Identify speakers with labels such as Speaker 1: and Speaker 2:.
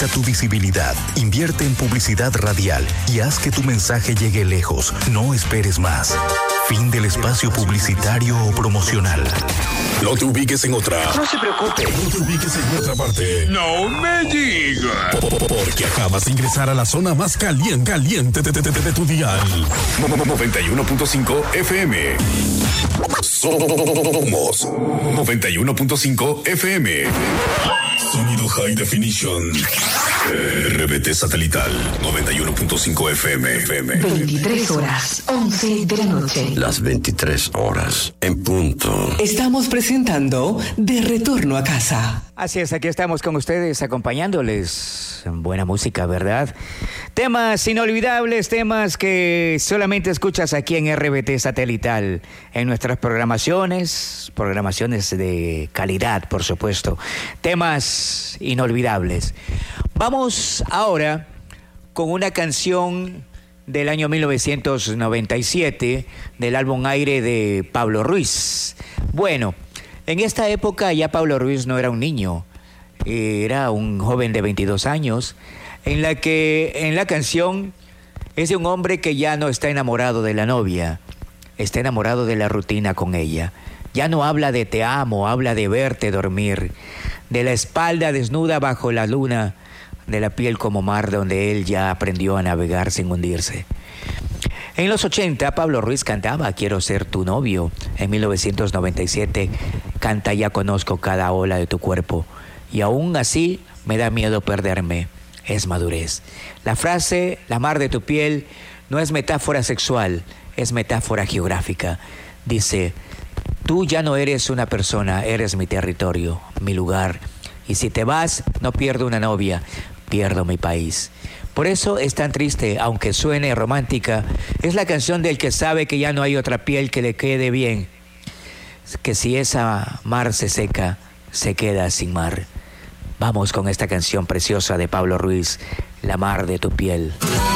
Speaker 1: Aumenta tu visibilidad, invierte en publicidad radial y haz que tu mensaje llegue lejos. No esperes más. Fin del espacio publicitario o promocional. No te ubiques en otra.
Speaker 2: No se preocupe.
Speaker 1: No te ubiques en otra parte.
Speaker 2: No me diga.
Speaker 1: Porque acabas de ingresar a la zona más caliente de tu dial. 91.5 FM. Somos 91.5 FM. Sonido High Definition. RBT Satelital 91.5 FM.
Speaker 3: 23 horas, 11 de la noche.
Speaker 4: Las 23 horas, en punto.
Speaker 3: Estamos presentando De Retorno a Casa.
Speaker 5: Así es, aquí estamos con ustedes acompañándoles. Buena música, ¿verdad? Temas inolvidables, temas que solamente escuchas aquí en RBT Satelital. En nuestras programaciones de calidad, por supuesto. Temas inolvidables. Vamos ahora con una canción del año 1997 del álbum Aire de Pablo Ruiz. Bueno, en esta época ya Pablo Ruiz no era un niño, era un joven de 22 años, en la canción es de un hombre que ya no está enamorado de la novia, está enamorado de la rutina con ella. Ya no habla de te amo, habla de verte dormir, de la espalda desnuda bajo la luna, de la piel como mar donde él ya aprendió a navegar sin hundirse. En los 80, Pablo Ruiz cantaba Quiero ser tu novio. En 1997, canta Ya conozco cada ola de tu cuerpo. Y aún así, me da miedo perderme. Es madurez. La frase, la mar de tu piel, no es metáfora sexual, es metáfora geográfica. Dice, tú ya no eres una persona, eres mi territorio, mi lugar. Y si te vas, no pierdo una novia, pierdo mi país. Por eso es tan triste, aunque suene romántica, es la canción del que sabe que ya no hay otra piel que le quede bien, que si esa mar se seca, se queda sin mar. Vamos con esta canción preciosa de Pablo Ruiz, La mar de tu piel.